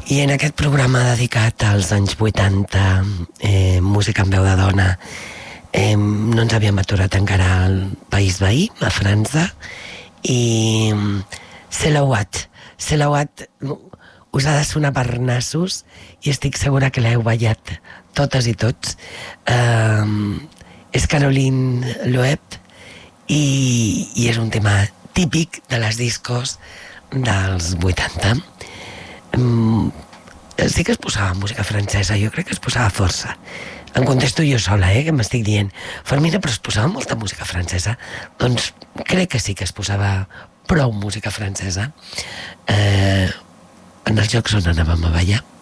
I en aquest programa dedicat als anys 80, música en veu de dona, no ens havíem aturat encara al país veí, a França, i Selawat us ha de sonar per nassos i estic segura que l'heu ballat totes i tots. És Caroline Loeb i és un tema típic de les discos dels 80. Sí que es posava música francesa, jo crec que es posava força. Em contesto jo sola, que m'estic dient Fermina, però es posava molta música francesa. Doncs crec que sí que es posava prou música francesa en els llocs on anàvem a ballar.